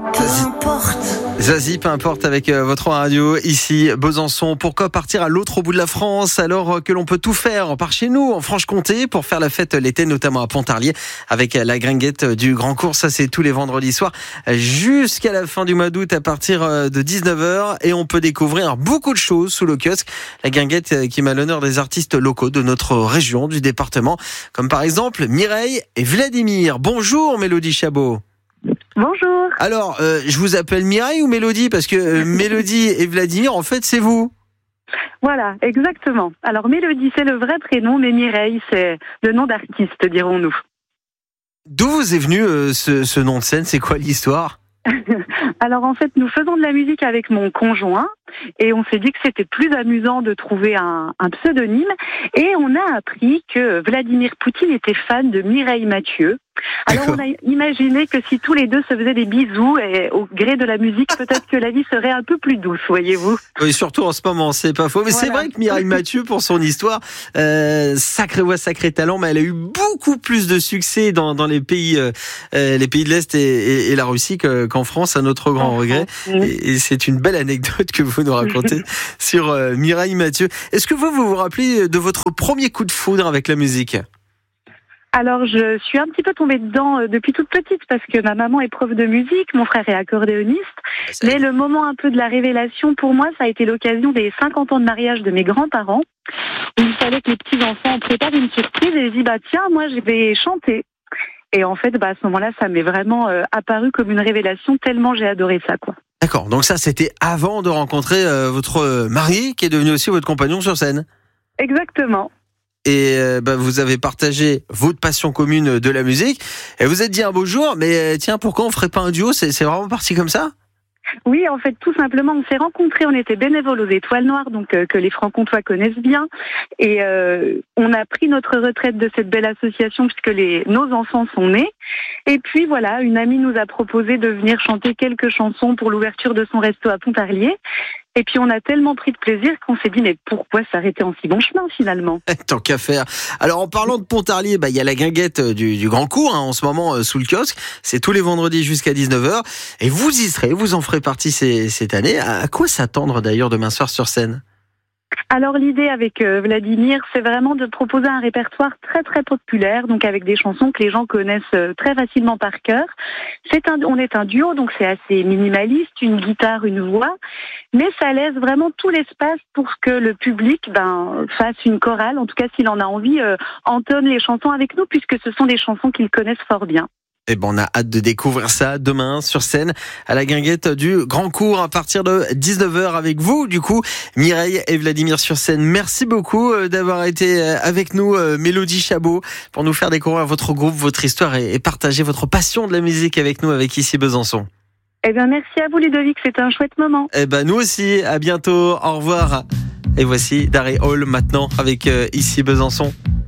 Zazie, peu importe avec votre radio, ici Besançon. Pourquoi partir à l'autre bout de la France alors que l'on peut tout faire par chez nous, en Franche-Comté, pour faire la fête l'été, notamment à Pontarlier, avec la guinguette du Grand Cours. Ça, c'est tous les vendredis soirs jusqu'à la fin du mois d'août à partir de 19h. Et on peut découvrir beaucoup de choses sous le kiosque. La guinguette qui met à l'honneur des artistes locaux de notre région, du département, comme par exemple Mireille et Vladimir. Bonjour Mélodie Chabot. Bonjour. Alors, je vous appelle Mireille ou Mélodie? Parce que Mélodie et Vladimir, en fait, c'est vous. Voilà, exactement. Alors, Mélodie, c'est le vrai prénom, mais Mireille, c'est le nom d'artiste, dirons-nous. D'où vous est venu ce nom de scène? C'est quoi l'histoire? Alors, en fait, nous faisons de la musique avec mon conjoint et on s'est dit que c'était plus amusant de trouver un pseudonyme. Et on a appris que Vladimir Poutine était fan de Mireille Mathieu. Alors on a imaginé que si tous les deux se faisaient des bisous et au gré de la musique, peut-être que la vie serait un peu plus douce, voyez-vous. Oui, surtout en ce moment, c'est pas faux. Mais voilà. C'est vrai que Mireille Mathieu, pour son histoire, sacrée voix, sacré talent, mais elle a eu beaucoup plus de succès dans les pays de l'Est et la Russie qu'en France, à notre grand regret. Et c'est une belle anecdote que vous nous racontez sur Mireille Mathieu. Est-ce que vous vous rappelez de votre premier coup de foudre avec la musique? Alors, je suis un petit peu tombée dedans depuis toute petite parce que ma maman est prof de musique, mon frère est accordéoniste. Mais le moment un peu de la révélation, pour moi, ça a été l'occasion des 50 ans de mariage de mes grands-parents. Il fallait que les petits-enfants préparent une surprise et je dis, tiens, moi, je vais chanter. Et en fait, à ce moment-là, ça m'est vraiment apparu comme une révélation tellement j'ai adoré ça, quoi. D'accord, donc ça, c'était avant de rencontrer votre mari qui est devenu aussi votre compagnon sur scène. Exactement. Et vous avez partagé votre passion commune de la musique et vous êtes dit un beau jour, mais tiens, pourquoi on ferait pas un duo? C'est vraiment parti comme ça? Oui, en fait, tout simplement, on s'est rencontrés, on était bénévoles aux Étoiles Noires, donc que les Franc-Comtois connaissent bien, et on a pris notre retraite de cette belle association puisque nos enfants sont nés. Et puis voilà, une amie nous a proposé de venir chanter quelques chansons pour l'ouverture de son resto à Pontarlier. Et puis on a tellement pris de plaisir qu'on s'est dit mais pourquoi s'arrêter en si bon chemin finalement? Tant qu'à faire. Alors en parlant de Pontarlier, il y a la guinguette du Grand Cours en ce moment sous le kiosque. C'est tous les vendredis jusqu'à 19h. Et vous y serez, vous en ferez partie cette année. À quoi s'attendre d'ailleurs demain soir sur scène? Alors l'idée avec Vladimir, c'est vraiment de proposer un répertoire très très populaire, donc avec des chansons que les gens connaissent très facilement par cœur. On est un duo, donc c'est assez minimaliste, une guitare, une voix, mais ça laisse vraiment tout l'espace pour que le public fasse une chorale, en tout cas s'il en a envie, entonne les chansons avec nous, puisque ce sont des chansons qu'ils connaissent fort bien. On a hâte de découvrir ça demain sur scène à la guinguette du Grand Cours à partir de 19h avec vous, du coup, Mireille et Vladimir sur scène. Merci beaucoup d'avoir été avec nous, Mélodie Chabot, pour nous faire découvrir votre groupe, votre histoire et partager votre passion de la musique avec nous, avec ici Besançon. Merci à vous Ludovic, c'était un chouette moment. Nous aussi, à bientôt, au revoir. Et voici Darry Hall maintenant avec ici Besançon.